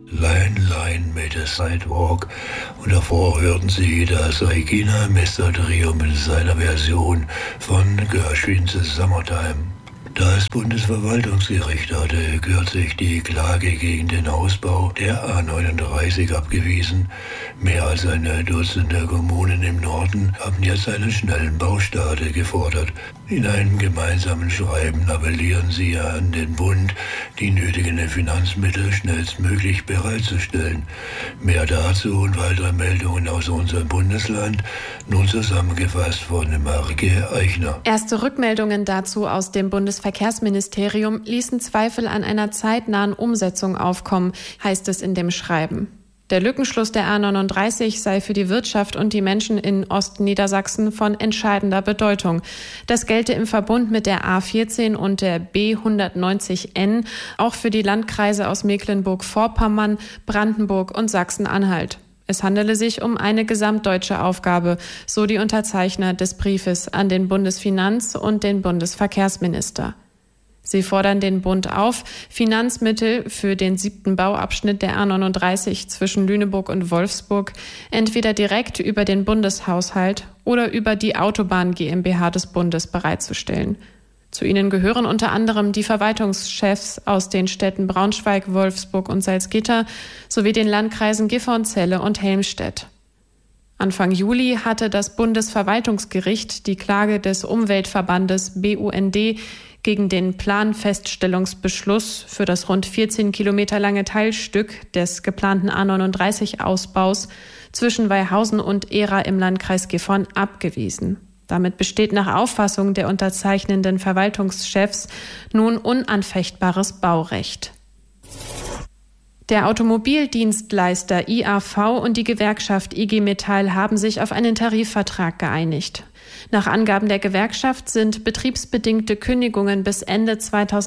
Line Line made a sidewalk und davor hörten Sie das Regina Mester Trio mit seiner Version von Gershwins Summertime. Das Bundesverwaltungsgericht hatte kürzlich die Klage gegen den Ausbau der A39 abgewiesen. Mehr als eine Dutzende Kommunen im Norden haben jetzt einen schnellen Baustart gefordert. In einem gemeinsamen Schreiben appellieren sie an den Bund, die nötigen Finanzmittel schnellstmöglich bereitzustellen. Mehr dazu und weitere Meldungen aus unserem Bundesland, nun zusammengefasst von Marike Eichner. Erste Rückmeldungen dazu aus dem Bundesverkehrsministerium ließen Zweifel an einer zeitnahen Umsetzung aufkommen, heißt es in dem Schreiben. Der Lückenschluss der A39 sei für die Wirtschaft und die Menschen in Ostniedersachsen von entscheidender Bedeutung. Das gelte im Verbund mit der A14 und der B190N auch für die Landkreise aus Mecklenburg-Vorpommern, Brandenburg und Sachsen-Anhalt. Es handele sich um eine gesamtdeutsche Aufgabe, so die Unterzeichner des Briefes an den Bundesfinanz- und den Bundesverkehrsminister. Sie fordern den Bund auf, Finanzmittel für den 7. Bauabschnitt der A39 zwischen Lüneburg und Wolfsburg entweder direkt über den Bundeshaushalt oder über die Autobahn GmbH des Bundes bereitzustellen. Zu ihnen gehören unter anderem die Verwaltungschefs aus den Städten Braunschweig, Wolfsburg und Salzgitter sowie den Landkreisen Gifhorn-Celle und Helmstedt. Anfang Juli hatte das Bundesverwaltungsgericht die Klage des Umweltverbandes BUND gegen den Planfeststellungsbeschluss für das rund 14 Kilometer lange Teilstück des geplanten A39-Ausbaus zwischen Weihausen und Ehra im Landkreis Gifhorn abgewiesen. Damit besteht nach Auffassung der unterzeichnenden Verwaltungschefs nun unanfechtbares Baurecht. Der Automobildienstleister IAV und die Gewerkschaft IG Metall haben sich auf einen Tarifvertrag geeinigt. Nach Angaben der Gewerkschaft sind betriebsbedingte Kündigungen bis Ende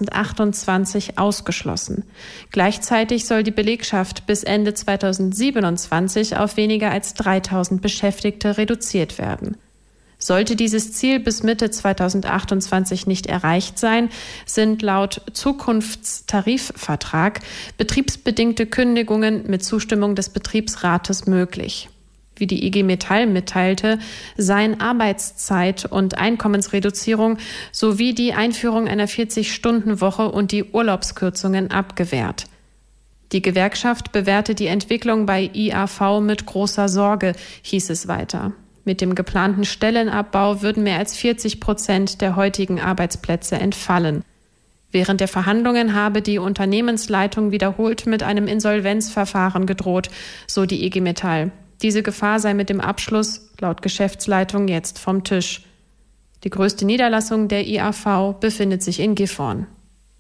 2028 ausgeschlossen. Gleichzeitig soll die Belegschaft bis Ende 2027 auf weniger als 3.000 Beschäftigte reduziert werden. Sollte dieses Ziel bis Mitte 2028 nicht erreicht sein, sind laut Zukunftstarifvertrag betriebsbedingte Kündigungen mit Zustimmung des Betriebsrates möglich. Wie die IG Metall mitteilte, seien Arbeitszeit- und Einkommensreduzierung sowie die Einführung einer 40-Stunden-Woche und die Urlaubskürzungen abgewehrt. Die Gewerkschaft bewerte die Entwicklung bei IAV mit großer Sorge, hieß es weiter. Mit dem geplanten Stellenabbau würden mehr als 40% der heutigen Arbeitsplätze entfallen. Während der Verhandlungen habe die Unternehmensleitung wiederholt mit einem Insolvenzverfahren gedroht, so die IG Metall. Diese Gefahr sei mit dem Abschluss laut Geschäftsleitung jetzt vom Tisch. Die größte Niederlassung der IAV befindet sich in Gifhorn.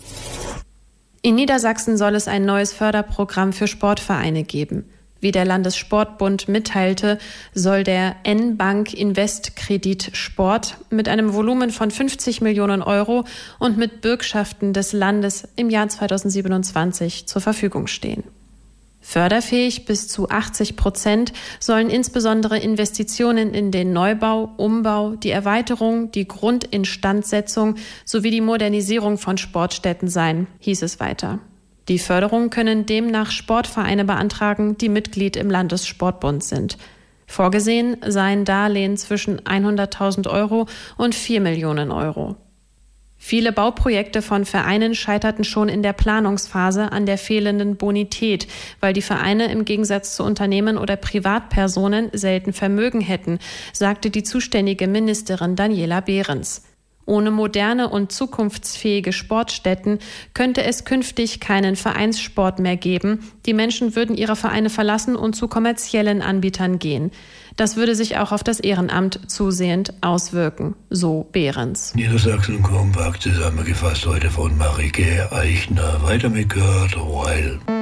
In Niedersachsen soll es ein neues Förderprogramm für Sportvereine geben. Wie der Landessportbund mitteilte, soll der N-Bank Invest Kredit Sport mit einem Volumen von 50 Millionen Euro und mit Bürgschaften des Landes im Jahr 2027 zur Verfügung stehen. Förderfähig bis zu 80% sollen insbesondere Investitionen in den Neubau, Umbau, die Erweiterung, die Grundinstandsetzung sowie die Modernisierung von Sportstätten sein, hieß es weiter. Die Förderung können demnach Sportvereine beantragen, die Mitglied im Landessportbund sind. Vorgesehen seien Darlehen zwischen 100.000 Euro und 4 Millionen Euro. Viele Bauprojekte von Vereinen scheiterten schon in der Planungsphase an der fehlenden Bonität, weil die Vereine im Gegensatz zu Unternehmen oder Privatpersonen selten Vermögen hätten, sagte die zuständige Ministerin Daniela Behrens. Ohne moderne und zukunftsfähige Sportstätten könnte es künftig keinen Vereinssport mehr geben. Die Menschen würden ihre Vereine verlassen und zu kommerziellen Anbietern gehen. Das würde sich auch auf das Ehrenamt zusehend auswirken, so Behrens. Niedersachsen kompakt zusammengefasst heute von Marike Eichner. Weiter mit Kurt Weil.